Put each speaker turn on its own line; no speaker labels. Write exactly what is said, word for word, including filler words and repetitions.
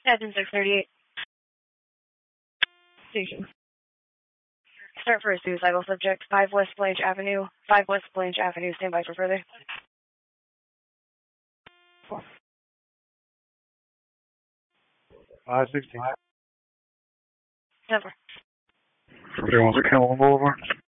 Captain six thirty-eight. Station. Start for a suicidal subject. five West Blanche Avenue. five West Blanche Avenue. Stand by for further.
five sixteen.
Never.
Everybody wants to Camelon Boulevard.